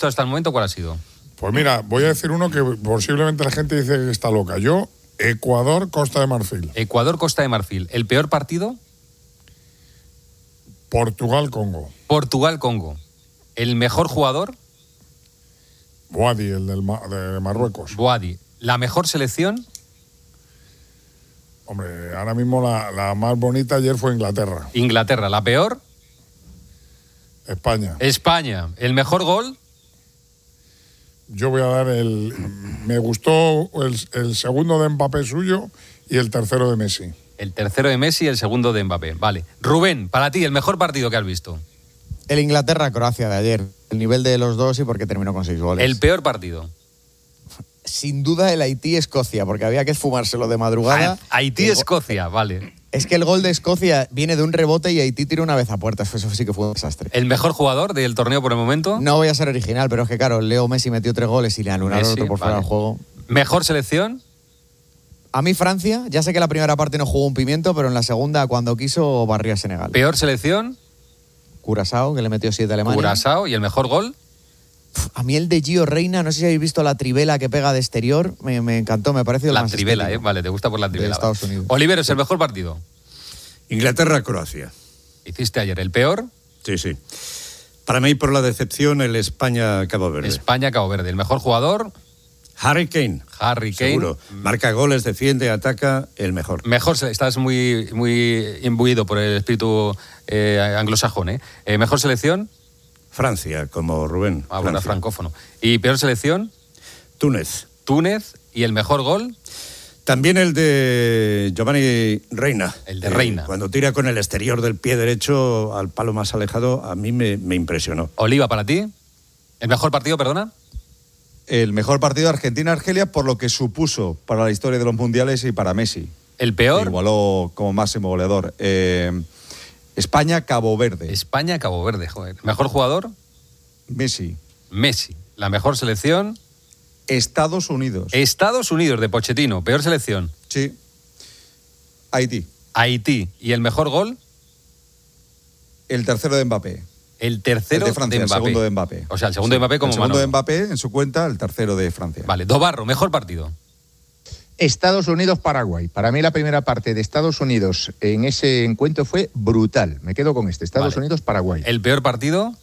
visto hasta el momento, ¿cuál ha sido? Pues mira, voy a decir uno que posiblemente la gente dice que está loca. Yo, Ecuador, Costa de Marfil. Ecuador, Costa de Marfil. ¿El peor partido? Portugal, Congo. Portugal, Congo. ¿El mejor jugador? Boadi, el de Marruecos. Boadi. ¿La mejor selección? Hombre, ahora mismo la más bonita ayer fue Inglaterra. Inglaterra. ¿La peor? España. España. ¿El mejor gol? Yo voy a dar me gustó el segundo de Mbappé suyo y el tercero de Messi. El tercero de Messi y el segundo de Mbappé. Vale. Rubén, para ti, el mejor partido que has visto. El Inglaterra-Croacia de ayer. El nivel de los dos y porque terminó con 6 goles. El peor partido. Sin duda el Haití-Escocia, porque había que esfumárselo de madrugada. Haití-Escocia, vale. Es que el gol de Escocia viene de un rebote y Haití tira una vez a puerta. Eso sí que fue un desastre. ¿El mejor jugador del torneo por el momento? No voy a ser original, pero es que claro, Leo Messi metió 3 goles y le anularon Messi, otro por fuera del juego. ¿Mejor selección? A mí Francia, ya sé que la primera parte no jugó un pimiento, pero en la segunda, cuando quiso, barrió a Senegal. ¿Peor selección? Curazao, que le metió 7 a Alemania. Curazao. ¿Y el mejor gol? A mí el de Gio Reina, no sé si habéis visto la trivela que pega de exterior, me encantó, me pareció la más trivela, estético. Vale, te gusta por la trivela. De Estados Unidos. Oliveros, ¿el mejor partido? Inglaterra-Croacia. Hiciste ayer. ¿El peor? Sí. Para mí, por la decepción, el España-Cabo Verde. España-Cabo Verde. ¿El mejor jugador? Harry Kane. Harry Kane. Seguro. Marca goles, defiende, ataca, el mejor. Mejor, estás muy imbuido por el espíritu anglosajón, ¿eh? ¿Mejor selección? Francia, como Rubén. Bueno, francófono. ¿Y peor selección? Túnez. Túnez. ¿Y el mejor gol? También el de Giovanni Reina. El de Reina. Cuando tira con el exterior del pie derecho al palo más alejado, a mí me impresionó. Oliva, ¿para ti? ¿El mejor partido, perdona? El mejor partido de Argentina-Argelia por lo que supuso para la historia de los mundiales y para Messi. ¿El peor? Igualó como máximo goleador. España-Cabo Verde. España-Cabo Verde, joder. ¿Mejor jugador? Messi. Messi. ¿La mejor selección? Estados Unidos. Estados Unidos, de Pochettino. ¿Peor selección? Sí. Haití. Haití. ¿Y el mejor gol? El tercero de Mbappé. El tercero de Francia, de Mbappé. El segundo de Mbappé. O sea, el segundo de Mbappé como El segundo Manolo. de Mbappé en su cuenta, el tercero de Francia. Vale, Dobarro, mejor partido. Estados Unidos-Paraguay. Para mí la primera parte de Estados Unidos en ese encuentro fue brutal. Me quedo con Estados Unidos-Paraguay. ¿El peor partido?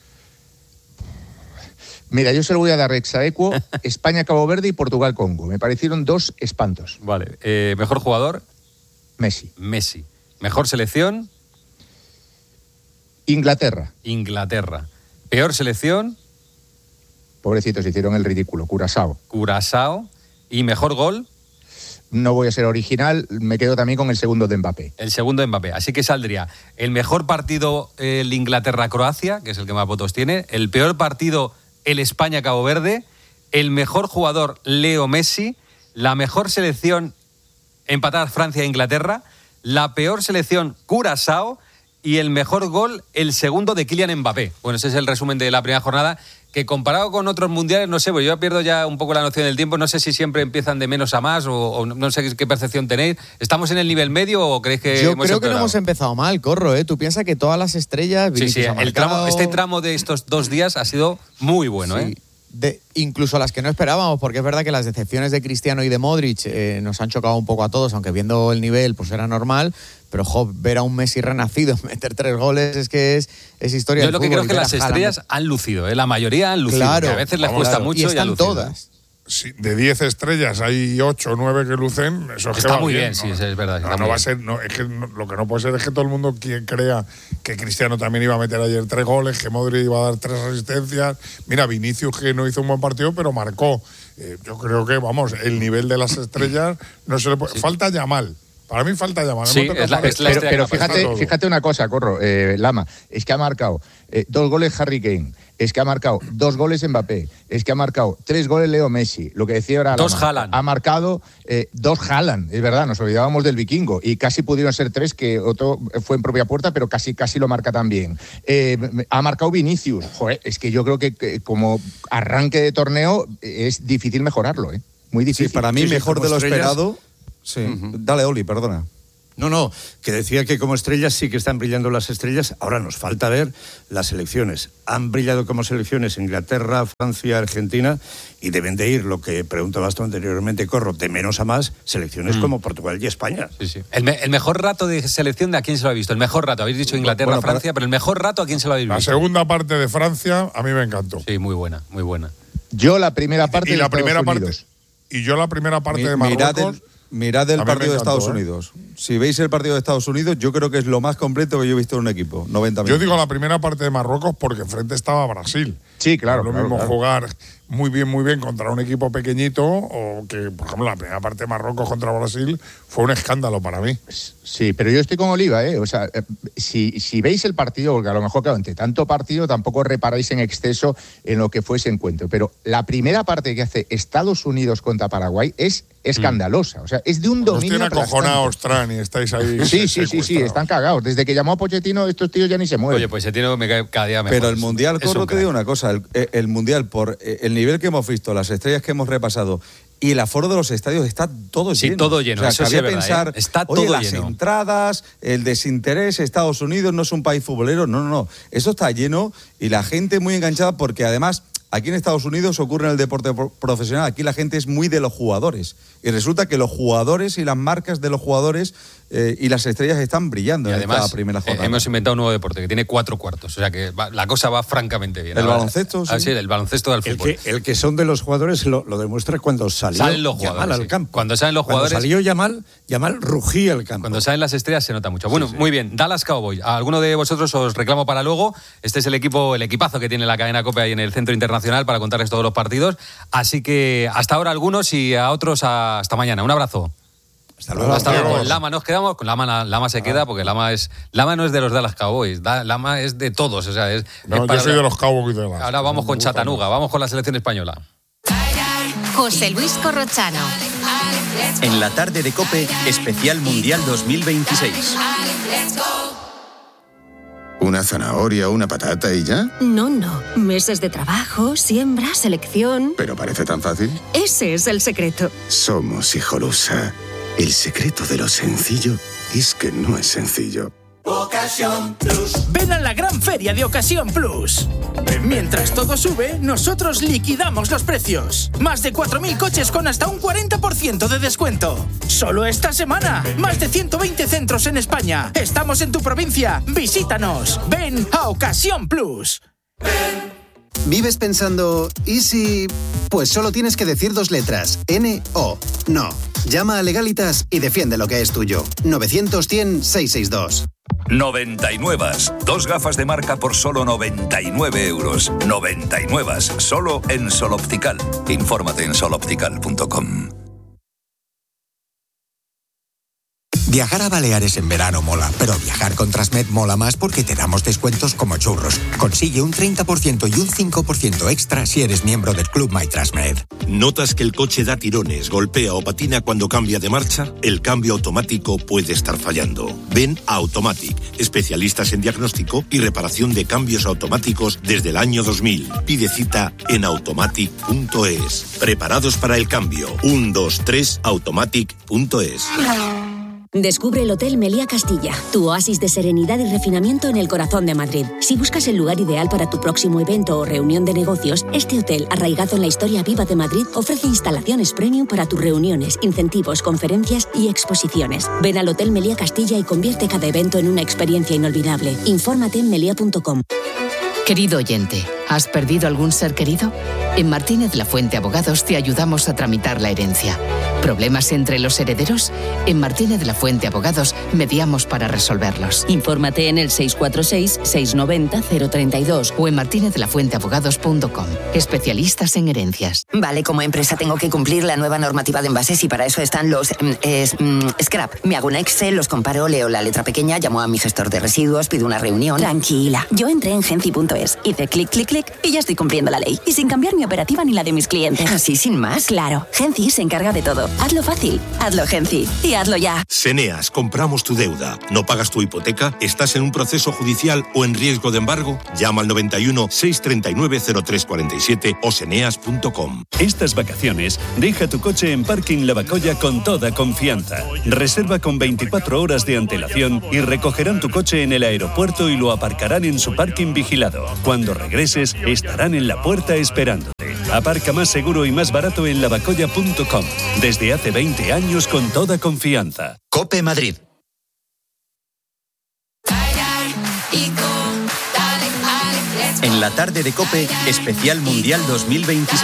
Mira, yo se lo voy a dar exaequo, España-Cabo Verde y Portugal-Congo. Me parecieron 2 espantos. Vale. ¿Mejor jugador? Messi. Messi. ¿Mejor selección? Inglaterra. Inglaterra. ¿Peor selección? Pobrecitos, hicieron el ridículo. Curazao. Curazao. ¿Y mejor gol? No voy a ser original, me quedo también con el segundo de Mbappé. El segundo de Mbappé. Así que saldría el mejor partido, el Inglaterra-Croacia, que es el que más votos tiene. El peor partido, el España-Cabo Verde. El mejor jugador, Leo Messi. La mejor selección, empatar Francia e Inglaterra. La peor selección, Curazao. Y el mejor gol, el segundo de Kylian Mbappé. Bueno, ese es el resumen de la primera jornada, que comparado con otros mundiales, no sé, pues yo pierdo ya un poco la noción del tiempo, no sé si siempre empiezan de menos a más o no sé qué percepción tenéis. ¿Estamos en el nivel medio o creéis que Yo creo que no hemos empezado mal, Corro, ¿eh? Tú piensas que todas las estrellas... Sí, este tramo de estos 2 días ha sido muy bueno, sí. Incluso las que no esperábamos, porque es verdad que las decepciones de Cristiano y de Modric nos han chocado un poco a todos, aunque viendo el nivel pues era normal, pero ver a un Messi renacido meter 3 goles es que es historia Yo del lo que fútbol. creo es que las estrellas han lucido, la mayoría han lucido, claro, que a veces les cuesta mucho y están han lucido. todas. Sí, de 10 estrellas hay 8 o 9 que lucen, eso es está que va muy bien, ¿no? sí, es verdad. No va a ser, es que lo que no puede ser es que todo el mundo crea que Cristiano también iba a meter ayer 3 goles, que Modric iba a dar 3 asistencias. Mira, Vinicius, que no hizo un buen partido, pero marcó. Yo creo que, vamos, el nivel de las estrellas no se le puede. Sí. Falta Yamal. Para mí falta Yamal. Sí, pero fíjate una cosa, Corro, Lama, es que ha marcado 2 goles Harry Kane, es que ha marcado 2 goles Mbappé, es que ha marcado 3 goles Leo Messi, lo que decía ahora 2 Haaland. Ha marcado 2 Haaland, es verdad, nos olvidábamos del vikingo, y casi pudieron ser 3, que otro fue en propia puerta, pero casi lo marca también. Ha marcado Vinicius, joder, es que yo creo que como arranque de torneo es difícil mejorarlo, muy difícil. Sí, para mí mejor de lo esperado. Sí. Dale, Oli, perdona. No, que decía que como estrellas sí que están brillando las estrellas. Ahora nos falta ver las selecciones. Han brillado como selecciones Inglaterra, Francia, Argentina, y deben de ir, lo que preguntabas tú anteriormente, Corro, de menos a más, selecciones como Portugal y España. Sí. El mejor rato de selección, ¿de a quién se lo habéis visto? El mejor rato, habéis dicho Inglaterra, Francia, pero el mejor rato, ¿a quién se lo habéis visto? La segunda parte de Francia a mí me encantó. Sí, muy buena, muy buena. Yo la primera parte y la de primera Estados parte Unidos. y yo la primera parte de Marruecos. Mirad el a mí partido me de encantó, Estados Unidos. Si veis el partido de Estados Unidos, yo creo que es lo más completo que yo he visto en un equipo. 90 minutos. Yo digo la primera parte de Marruecos porque enfrente estaba Brasil. Sí, claro. No es lo mismo jugar muy bien contra un equipo pequeñito o que, por ejemplo, la primera parte de Marruecos contra Brasil fue un escándalo para mí. Sí, pero yo estoy con Oliva, ¿eh? O sea, si veis el partido, porque a lo mejor, claro, entre tanto partido tampoco reparáis en exceso en lo que fue ese encuentro, pero la primera parte que hace Estados Unidos contra Paraguay es escandalosa. O sea, es de un dominio Nos tiene acojonados, aplastante. Tran, y estáis ahí. Sí, están cagados. Desde que llamó a Pochettino, estos tíos ya ni se mueven. Oye, pues Pochettino me cae cada día mejor. Pero el Mundial, Corro, te digo una cosa, el Mundial, por el nivel que hemos visto, las estrellas que hemos repasado y el aforo de los estadios, está todo lleno. Sí, todo lleno, O sea, eso sí es verdad, pensar, está todo las lleno. entradas, el desinterés, Estados Unidos no es un país futbolero, no. Eso está lleno y la gente muy enganchada porque además aquí en Estados Unidos ocurre en el deporte profesional, aquí la gente es muy de los jugadores y resulta que los jugadores y las marcas de los jugadores y las estrellas están brillando. Y en además esta primera jornada. hemos inventado un nuevo deporte que tiene 4 cuartos, o sea que la cosa va francamente bien. ¿El baloncesto? Sí. Sí, el baloncesto del fútbol. El que son de los jugadores lo demuestra cuando salió Salen los Yamal jugadores, al sí. campo. Cuando salen los jugadores- Cuando salió Yamal rugía el campo. Cuando salen las estrellas se nota mucho. Bueno, muy bien. Dallas Cowboys. A alguno de vosotros os reclamo para luego. Este es el equipazo que tiene la cadena COPE ahí en el Centro Internacional para contarles todos los partidos. Así que hasta ahora algunos y a otros hasta mañana. Un abrazo. Hasta luego. Hasta luego. Adiós. Con Lama nos quedamos. Con Lama se queda porque Lama no es de los Dallas Cowboys. Lama es de todos. O sea, es No, para yo soy de los Cowboys de las. Ahora vamos con Chattanooga. Vamos con la selección española. José Luis Corrochano. En la tarde de COPE, especial Mundial 2026. ¿Una zanahoria, una patata y ya? No. Meses de trabajo, siembra, selección. ¿Pero parece tan fácil? Ese es el secreto. Somos Hijolusa. El secreto de lo sencillo es que no es sencillo. Ven a la gran feria de Ocasión Plus. Mientras todo sube, nosotros liquidamos los precios. Más de 4.000 coches con hasta un 40% de descuento. Solo esta semana. Más de 120 centros en España. Estamos en tu provincia. Visítanos. Ven a Ocasión Plus. ¿Vives pensando, ¿y si...? Pues solo tienes que decir 2 letras. N-O. No. Llama a Legalitas y defiende lo que es tuyo. 900-100-662. 99. 2 gafas de marca por solo 99 euros. 99. Solo en Sol Optical. Infórmate en soloptical.com. Viajar a Baleares en verano mola, pero viajar con Transmed mola más porque te damos descuentos como churros. Consigue un 30% y un 5% extra si eres miembro del Club MyTransmed. ¿Notas que el coche da tirones, golpea o patina cuando cambia de marcha? El cambio automático puede estar fallando. Ven a Automatic, especialistas en diagnóstico y reparación de cambios automáticos desde el año 2000. Pide cita en automatic.es. Preparados para el cambio. 1, 2, 3, automatic.es. Descubre el Hotel Meliá Castilla, tu oasis de serenidad y refinamiento en el corazón de Madrid. Si buscas el lugar ideal para tu próximo evento o reunión de negocios, este hotel, arraigado en la historia viva de Madrid, ofrece instalaciones premium para tus reuniones, incentivos, conferencias y exposiciones. Ven al Hotel Meliá Castilla y convierte cada evento en una experiencia inolvidable. Infórmate en melia.com. Querido oyente, ¿has perdido algún ser querido? En Martínez La Fuente Abogados te ayudamos a tramitar la herencia. ¿Problemas entre los herederos? En Martínez La Fuente Abogados mediamos para resolverlos. Infórmate en el 646-690-032 o en martinezlafuenteabogados.com. Especialistas en herencias. Vale, como empresa tengo que cumplir la nueva normativa de envases y para eso están los scrap. Me hago un Excel, los comparo, leo la letra pequeña, llamo a mi gestor de residuos, pido una reunión. Tranquila, yo entré en Genci.es, hice clic, clic, clic y ya estoy cumpliendo la ley. Y sin cambiar mi operativa ni la de mis clientes. ¿Así sin más? Claro. Genci se encarga de todo. Hazlo fácil. Hazlo Genci. Y hazlo ya. Seneas, compramos tu deuda. ¿No pagas tu hipoteca? ¿Estás en un proceso judicial o en riesgo de embargo? Llama al 91 639 0347 o seneas.com. Estas vacaciones, deja tu coche en Parking Lavacolla con toda confianza. Reserva con 24 horas de antelación y recogerán tu coche en el aeropuerto y lo aparcarán en su parking vigilado. Cuando regreses, estarán en la puerta esperándote. Aparca más seguro y más barato en lavacolla.com. Desde hace 20 años con toda confianza. COPE Madrid. En la tarde de COPE, especial Mundial 2026.